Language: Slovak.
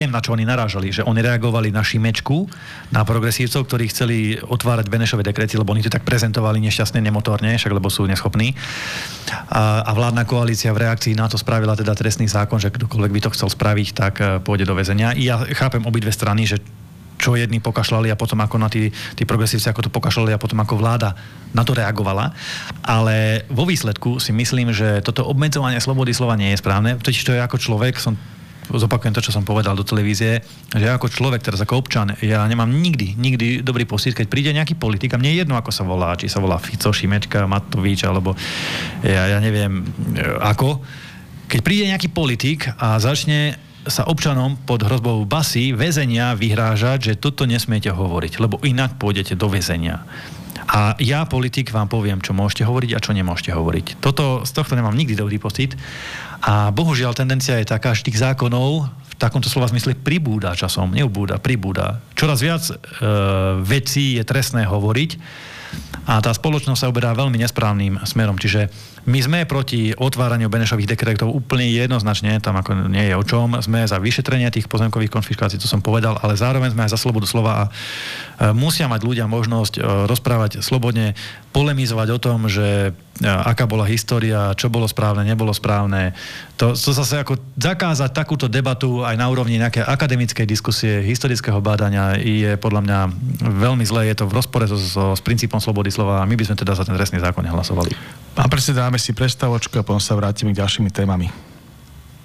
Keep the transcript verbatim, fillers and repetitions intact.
Neviem, na čo oni narážali, že oni reagovali na Šimečku, na progresívcov, ktorí chceli otvárať Benešové dekrety, lebo oni to tak prezentovali nešťastne, nemotorne, však lebo sú neschopní. A, a vládna koalícia v reakcii na to spravila teda trestný zákon, že kdokoľvek by to chcel spraviť, tak pôjde do väzenia. I ja chápem obidve strany, že čo jedni pokašľali a potom ako na tí, tí progresívci, ako to pokašľali a potom ako vláda na to reagovala. Ale vo výsledku si myslím, že toto obmedzovanie slobody slova nie je správne. Totiž to je ako človek, som zopakujem to, čo som povedal do televízie, že ja ako človek, teraz ako občan, ja nemám nikdy, nikdy dobrý pocit, keď príde nejaký politik a mne je jedno, ako sa volá, či sa volá Fico, Šimečka, Matovič, alebo ja, ja neviem ako. Keď príde nejaký politik a začne sa občanom pod hrozbou basy, väzenia vyhrážať, že toto nesmiete hovoriť, lebo inak pôjdete do väzenia. A ja, politik, vám poviem, čo môžete hovoriť a čo nemôžete hovoriť. Toto, z tohto nemám nikdy dobrý pocit. A bohužiaľ tendencia je taká, že tých zákonov v takomto slova zmysle pribúda časom, neubúda, pribúda. Čoraz viac e, vecí je trestné hovoriť a tá spoločnosť sa uberá veľmi nesprávnym smerom. Čiže my sme proti otváraniu Benešových dekretov úplne jednoznačne, tam ako nie je o čom, sme za vyšetrenie tých pozemkových konfiškácií, to som povedal, ale zároveň sme aj za slobodu slova a musia mať ľudia možnosť rozprávať slobodne, polemizovať o tom, že aká bola história, čo bolo správne, nebolo správne. To, to zase ako zakázať takúto debatu aj na úrovni nejakej akademickej diskusie, historického bádania je podľa mňa veľmi zlé, je to v rozpore so, so, s princípom slobody slova a my by sme teda za ten trestný zákon nehlasovali. Pán predseda, dáme si prestávočku a potom sa vrátime k ďalšími témami.